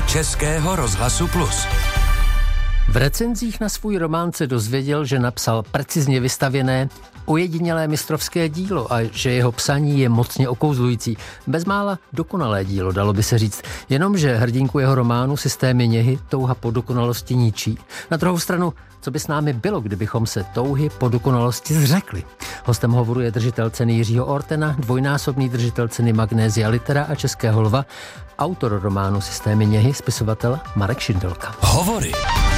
Českého rozhlasu Plus. V recenzích na svůj román se dozvěděl, že napsal precizně vystavěné, ojedinělé mistrovské dílo a že jeho psaní je mocně okouzlující. Bezmála dokonalé dílo, dalo by se říct. Jenomže hrdinku jeho románu Systémy něhy touha po dokonalosti ničí. Na druhou stranu, co by s námi bylo, kdybychom se touhy po dokonalosti zřekli? Hostem hovoru je držitel ceny Jiřího Ortena, dvojnásobný držitel ceny Magnésia Litera a Českého lva, autor románu Systémy něhy, spisovatel Marek Šindelka. Hovory.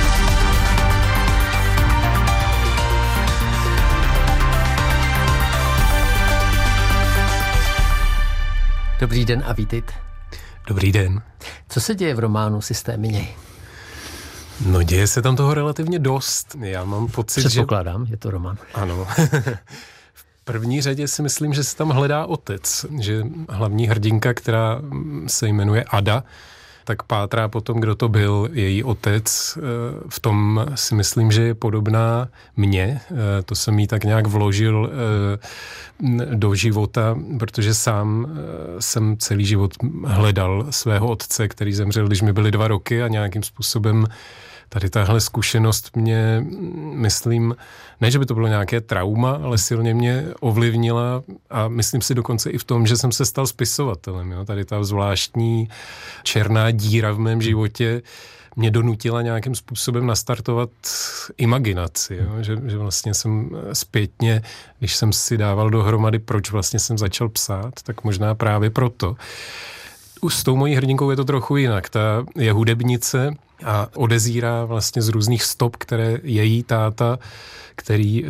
Dobrý den a vítejte. Dobrý den. Co se děje v románu Systémy něhy? No, děje se tam toho relativně dost. Já mám pocit, Předpokládám, je to román. Ano. V první řadě si myslím, že se tam hledá otec. Že hlavní hrdinka, která se jmenuje Ada, tak pátrá potom, kdo to byl její otec. V tom si myslím, že je podobná mně. To jsem jí tak nějak vložil do života, protože sám jsem celý život hledal svého otce, který zemřel, když mi byly 2 roky a nějakým způsobem tady tahle zkušenost mě, myslím, ne, že by to bylo nějaké trauma, ale silně mě ovlivnila a myslím si dokonce i v tom, že jsem se stal spisovatelem. Jo? Tady ta zvláštní černá díra v mém životě mě donutila nějakým způsobem nastartovat imaginaci. Jo? Že vlastně jsem zpětně, když jsem si dával dohromady, proč vlastně jsem začal psát, tak možná právě proto. S tou mojí hrdinkou je to trochu jinak. Ta je hudebnice a odezírá vlastně z různých stop, které její táta, který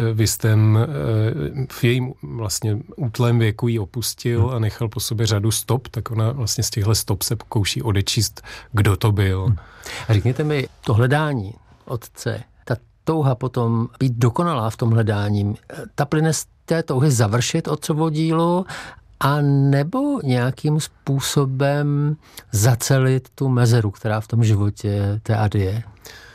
v jejím vlastně útlém věku ji opustil a nechal po sobě řadu stop, tak ona vlastně z těchto stop se pokouší odečíst, kdo to byl. A řekněte mi, to hledání otce, ta touha potom být dokonalá v tom hledání, ta plyne z té touhy završit otcovo dílo, a nebo nějakým způsobem zacelit tu mezeru, která v tom životě té Ady je?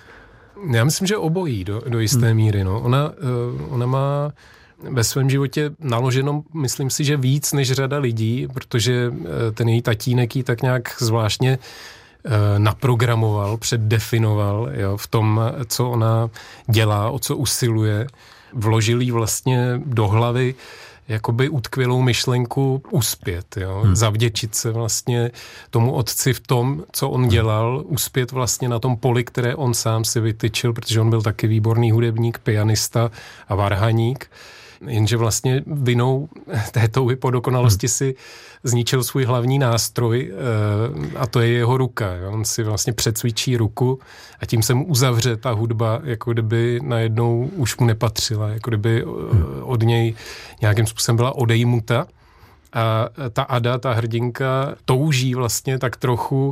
Já myslím, že obojí do jisté míry. No. Ona má ve svém životě naloženo, myslím si, že víc než řada lidí, protože ten její tatínek ji tak nějak zvláštně naprogramoval, předdefinoval, jo, v tom, co ona dělá, o co usiluje. Vložil jí vlastně do hlavy jakoby utkvělou myšlenku uspět, jo? Zavděčit se vlastně tomu otci v tom, co on dělal, uspět vlastně na tom poli, které on sám si vytyčil, protože on byl taky výborný hudebník, pianista a varhaník, jenže vlastně vinou té touhy po dokonalosti si zničil svůj hlavní nástroj a to je jeho ruka. Jo? On si vlastně přecvičí ruku a tím se mu uzavře ta hudba, jako kdyby najednou už mu nepatřila, jako kdyby od něj nějakým způsobem byla odejmuta. A ta Ada, ta hrdinka, touží vlastně tak trochu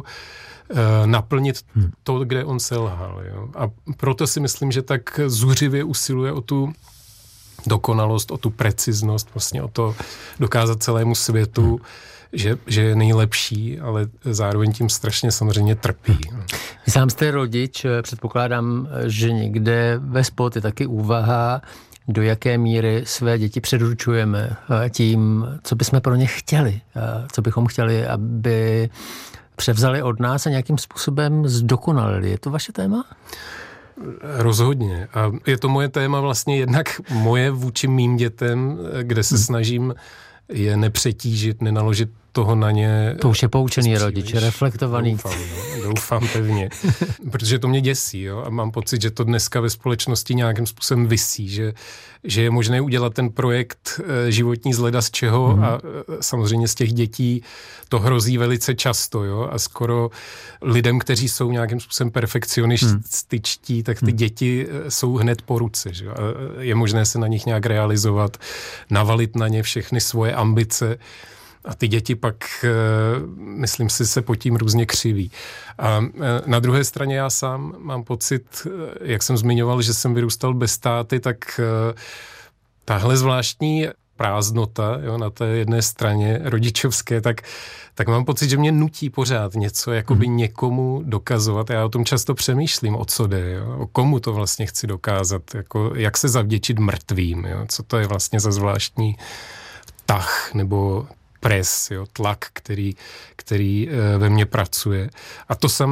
naplnit to, kde on selhal. Jo? A proto si myslím, že tak zuřivě usiluje o tu dokonalost, o tu preciznost, vlastně o to dokázat celému světu, že je nejlepší, ale zároveň tím strašně samozřejmě trpí. Vy sám jste rodič, předpokládám, že někde ve spod je taky úvaha, do jaké míry své děti předurčujeme tím, co bychom pro ně chtěli, co bychom chtěli, aby převzali od nás a nějakým způsobem zdokonalili. Je to vaše téma? Rozhodně. A je to moje téma vlastně jednak moje vůči mým dětem, kde se snažím je nepřetížit, nenaložit toho na ně. To už je poučený rodič, reflektovaný. Doufám pevně. Protože to mě děsí, jo? A mám pocit, že to dneska ve společnosti nějakým způsobem visí, že je možné udělat ten projekt životní z leda z čeho a samozřejmě z těch dětí to hrozí velice často, jo? A skoro lidem, kteří jsou nějakým způsobem perfekcionističtí, tak ty děti jsou hned po ruce, že? A je možné se na nich nějak realizovat, navalit na ně všechny svoje ambice. A ty děti pak, myslím si, se pod tím různě křiví. A na druhé straně já sám mám pocit, jak jsem zmiňoval, že jsem vyrůstal bez táty, tak tahle zvláštní prázdnota, jo, na té jedné straně rodičovské, tak mám pocit, že mě nutí pořád něco, jakoby někomu dokazovat. Já o tom často přemýšlím, o co jde, jo, o komu to vlastně chci dokázat, jako, jak se zavděčit mrtvým, jo, co to je vlastně za zvláštní tah nebo pres, jo, tlak, který ve mně pracuje. A to samé